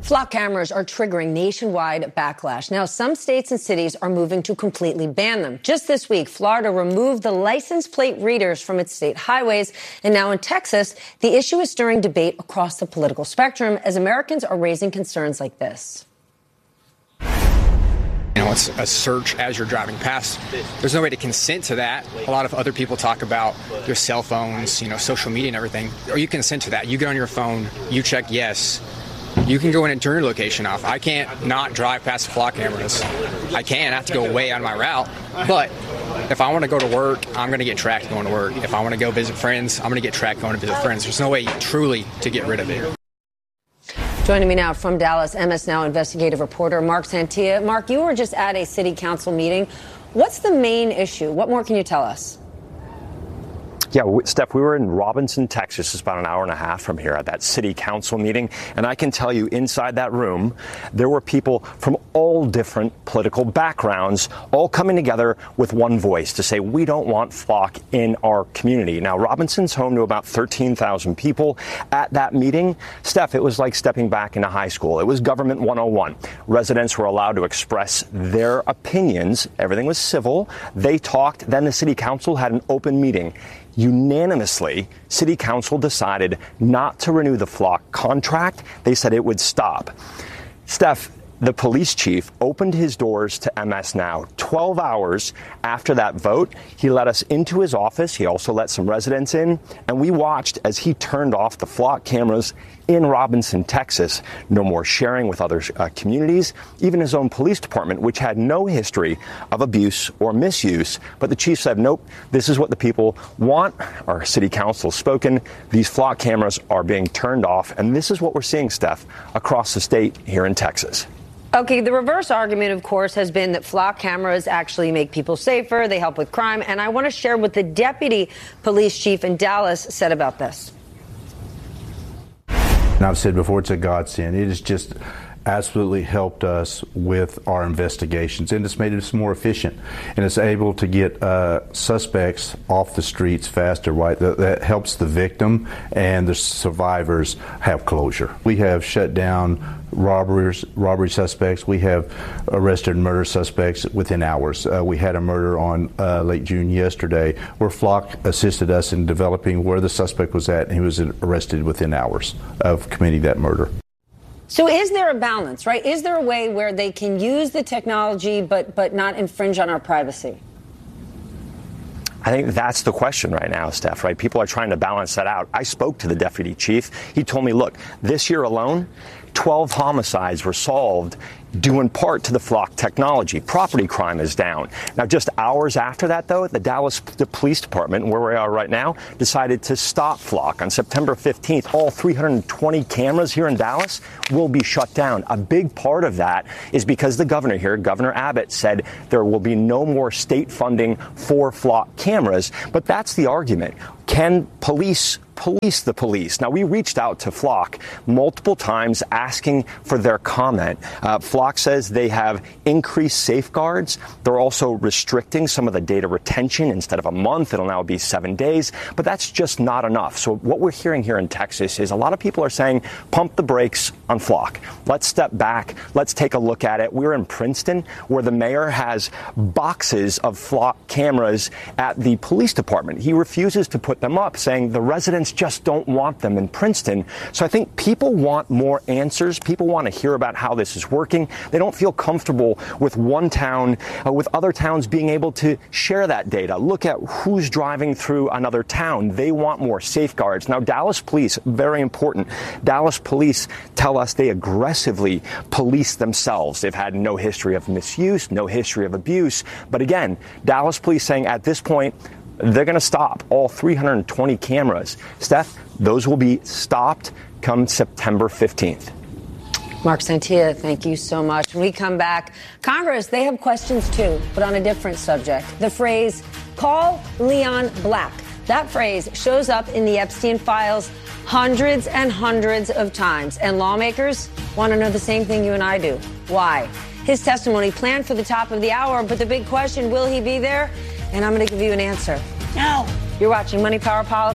Flock cameras are triggering nationwide backlash. Now, some states and cities are moving to completely ban them. Just this week, Florida removed the license plate readers from its state highways. And now in Texas, the issue is stirring debate across the political spectrum as Americans are raising concerns like this. It's a search as you're driving past. There's no way to consent to that. A lot of other people talk about their cell phones, social media and everything. Or you consent to that. You get on your phone, you check yes. You can go in and turn your location off. I can't not drive past the flock cameras. I can. I have to go way on my route. But if I want to go to work, I'm going to get tracked going to work. If I want to go visit friends, I'm going to get tracked going to visit friends. There's no way truly to get rid of it. Joining me now from Dallas, MS Now investigative reporter Mark Santia. Mark, you were just at a city council meeting. What's the main issue? What more can you tell us? Yeah, Steph, we were in Robinson, Texas. It's about an hour and a half from here at that city council meeting. And I can tell you inside that room, there were people from all different political backgrounds, all coming together with one voice to say, we don't want flock in our community. Now, Robinson's home to about 13,000 people. At that meeting, Steph, it was like stepping back into high school. It was government 101. Residents were allowed to express their opinions. Everything was civil. They talked. Then the city council had an open meeting. Unanimously, City Council decided not to renew the flock contract. They said it would stop. Steph, the police chief opened his doors to MS Now 12 hours after that vote. He let us into his office. He also let some residents in, and we watched as he turned off the flock cameras in Robinson, Texas. No more sharing with other communities, even his own police department, which had no history of abuse or misuse. But the chief said, nope, this is what the people want. Our city council has spoken. These flock cameras are being turned off. And this is what we're seeing, Steph, across the state here in Texas. Okay, the reverse argument, of course, has been that flock cameras actually make people safer. They help with crime. And I want to share what the deputy police chief in Dallas said about this. And I've said before, it's a godsend. It has just absolutely helped us with our investigations, and it's made us more efficient, and it's able to get suspects off the streets faster, right? That helps the victim and the survivors have closure. We have shut down robbery suspects. We have arrested murder suspects within hours. We had a murder on late June yesterday where Flock assisted us in developing where the suspect was at, and he was arrested within hours of committing that murder. So is there a balance, right? Is there a way where they can use the technology but not infringe on our privacy? I think that's the question right now, Steph, right? People are trying to balance that out. I spoke to the deputy chief. He told me, look, this year alone, 12 homicides were solved due in part to the flock technology. Property crime is down. Now, just hours after that, though, the Dallas Police Department, where we are right now, decided to stop flock. On September 15th, all 320 cameras here in Dallas will be shut down. A big part of that is because the governor here, Governor Abbott, said there will be no more state funding for flock cameras. But that's the argument. Can police the police? Now, we reached out to Flock multiple times asking for their comment. Flock says they have increased safeguards. They're also restricting some of the data retention. Instead of a month, it'll now be 7 days. But that's just not enough. So what we're hearing here in Texas is a lot of people are saying, pump the brakes on Flock. Let's step back. Let's take a look at it. We're in Princeton, where the mayor has boxes of Flock cameras at the police department. He refuses to put them up, saying the residents just don't want them in Princeton. So I think people want more answers. People want to hear about how this is working. They don't feel comfortable with one town, with other towns being able to share that data. Look at who's driving through another town. They want more safeguards. Now, Dallas police, very important. Dallas police tell us they aggressively police themselves. They've had no history of misuse, no history of abuse. But again, Dallas police saying at this point, they're going to stop all 320 cameras. Steph, those will be stopped come September 15th. Mark Santia, thank you so much. When we come back, Congress, they have questions too, but on a different subject. The phrase, call Leon Black. That phrase shows up in the Epstein files hundreds and hundreds of times. And lawmakers want to know the same thing you and I do. Why? His testimony planned for the top of the hour, but the big question, will he be there? And I'm going to give you an answer. No. You're watching Money Power Politics.